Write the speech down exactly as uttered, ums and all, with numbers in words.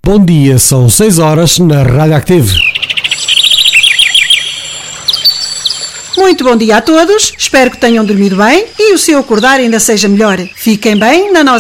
Bom dia, são seis horas na Rádio Active. Muito bom dia a todos, espero que tenham dormido bem e o seu acordar ainda seja melhor. Fiquem bem na nossa